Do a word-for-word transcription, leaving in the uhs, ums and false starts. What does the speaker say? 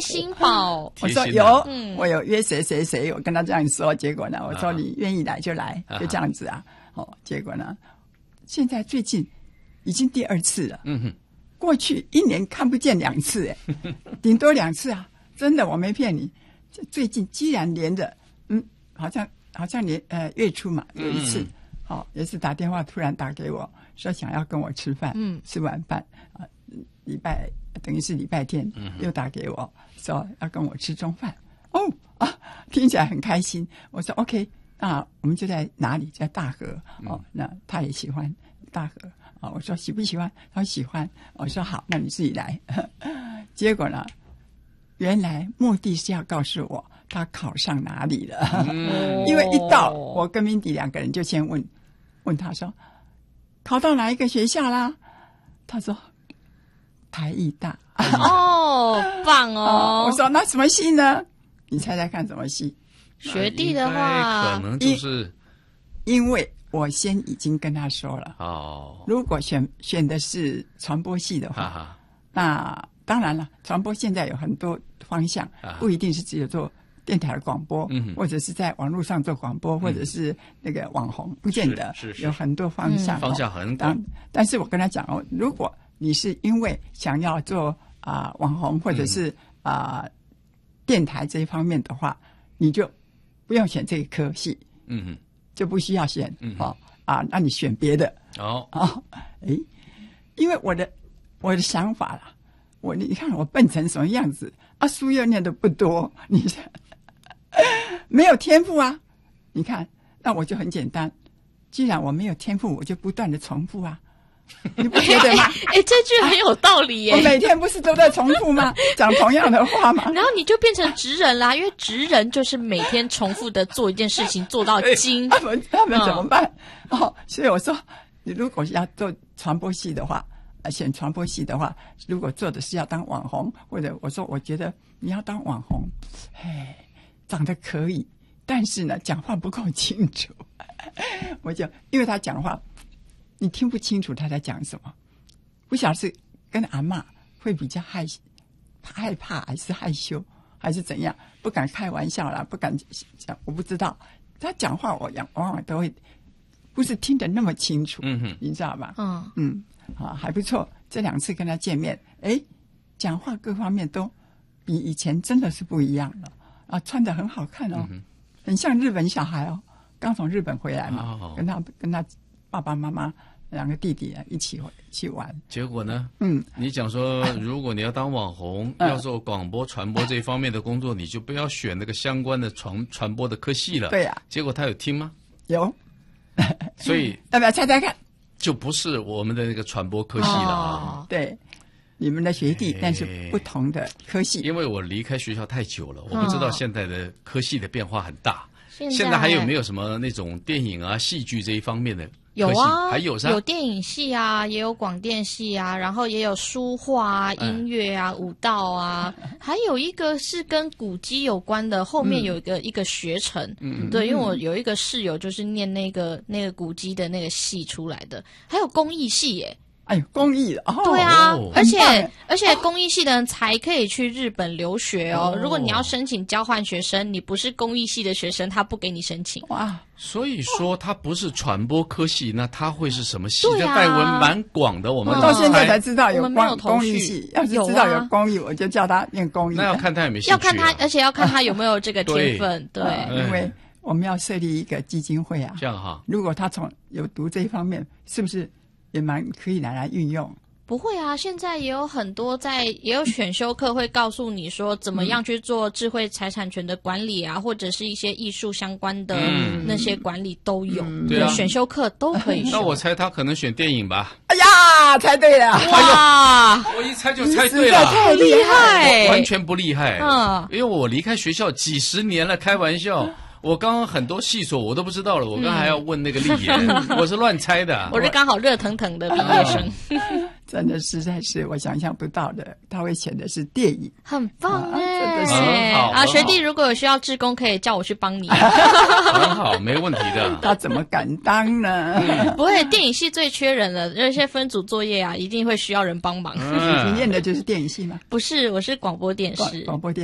心宝。 我说有， 嗯、 我有约谁谁谁，我跟他这样说，结果呢，我说你愿意来就来， 啊、 就这样子啊。哦，结果呢，现在最近已经第二次了。 嗯哼， 过去一年看不见两次，哎，顶多两次啊，真的我没骗你。最近既然连着，嗯，好像好像连呃月初嘛有一次，好、嗯哦、也是打电话突然打给我说想要跟我吃饭， 嗯， 吃晚饭啊，礼拜等于是礼拜天、嗯、又打给我说要跟我吃中饭，哦啊，听起来很开心。我说 OK， 那我们就在哪里？在大和哦，那他也喜欢大和啊、哦。我说喜不喜欢？他说喜欢。我说好，那你自己来。结果呢？原来目的是要告诉我他考上哪里了，嗯、因为一到我跟Mindy两个人就先问问他说考到哪一个学校啦？他说台艺大。 哦，棒哦！ 我说那什么系呢？你猜猜看什么系？ 学弟的话， 可能就是因为我先已经跟他说了哦， 如果选选的是传播系的话，哈哈那。当然了，传播现在有很多方向，不一定是只有做电台的广播， 嗯、 或者是在网络上做广播，嗯、或者是那个网红，不见得是是是有很多方向， 嗯、方向很广。 但是我跟他讲哦，如果你是因为想要做啊、呃、网红或者是啊、呃、电台这一方面的话，你就不用选这一科系， 嗯， 就不需要选， 嗯哦啊，那你选别的哦哦，哎，因为我的我的想法啦。我你看我笨成什么样子啊！书又念的不多，你没有天赋啊！你看，那我就很简单，既然我没有天赋，我就不断的重复啊！你不觉得吗？ 哎、欸，这句很有道理耶！ 我每天不是都在重复吗？讲同样的话吗？ 然后你就变成职人啦，因为职人就是每天重复的做一件事情，做到精。 他们他们怎么办？嗯、哦，所以我说，你如果要做传播系的话。选传播系的话，如果做的是要当网红，或者我说我觉得你要当网红，哎，长得可以，但是呢，讲话不够清楚。我就因为他讲话，你听不清楚他在讲什么，不晓得是跟阿嬷会比较害害怕，还是害羞，还是怎样，不敢开玩笑啦，不敢讲，我不知道。他讲话我往往都会不是听得那么清楚， 嗯哼， 你知道吧？ 嗯嗯。啊，还不错。这两次跟他见面，哎，讲话各方面都比以前真的是不一样了。啊，穿得很好看哦，嗯、很像日本小孩哦。刚从日本回来嘛，哦、跟他跟他爸爸妈妈两个弟弟一起去玩。 结果呢？ 嗯， 你讲说，如果你要当网红，嗯、要做广播传播这一方面的工作，嗯、你就不要选那个相关的传传播的科系了。 对呀、啊。 结果他有听吗？ 有。 所以要不要猜猜看？ 就不是我们的那个传播科系了啊！ 哦、对，你们的学弟，但是不同的科系。 因为我离开学校太久了，我不知道现在的科系的变化很大。 现在, 现在还有没有什么那种电影啊、戏剧这一方面的有啊， 还有啥？ 有电影系啊，也有广电系啊，然后也有书画啊、音乐啊、舞蹈啊，还有一个是跟古迹有关的，后面有一个、嗯、一个学程。嗯，对，因为我有一个室友就是念那个那个古迹的那个系出来的，还有工艺系耶。 哎呦，公益哦， 对啊， 哦、 而且而且公益系的人才可以去日本留学哦。哦如果你要申请交换学生，你不是公益系的学生，他不给你申请。 哇， 所以说他不是传播科系，那他会是什么系？ 对啊， 这外文蛮广的，我们到现在才知道有光公益系。要是知道有公益，我就叫他念公益。 那要看他有没有兴趣、啊， 要看他，而且要看他有没有这个天分。对， 对嗯、因为我们要设立一个基金会啊。 这样哈， 如果他从有读这一方面，是不是也蛮可以拿来运用？ 不会啊，现在也有很多在也有选修课会告诉你说怎么样去做智慧财产权的管理啊，嗯、或者是一些艺术相关的那些管理都有， 嗯、 对啊， 选修课都可以选。 那我猜他可能选电影吧？ 哎呀，猜对了！ 哇， 我一猜就猜对了， 太厉害， 完全不厉害。 嗯， 因为我离开学校几十年了，开玩笑。 我刚刚很多细说我都不知道了，我刚刚还要问那个丽妍，我是乱猜的、啊。 我是刚好热腾腾的毕业生， 真的实在是我想象不到的，他会选的是电影， 很棒哎、欸， 真的是很好啊！学弟如果有需要志工，可以叫我去帮你， 很好，没问题的。 他怎么敢当呢？ 不会，电影系最缺人了，那些分组作业啊，一定会需要人帮忙。 你念的就是电影系吗？ 不是，我是广播电视。 广播电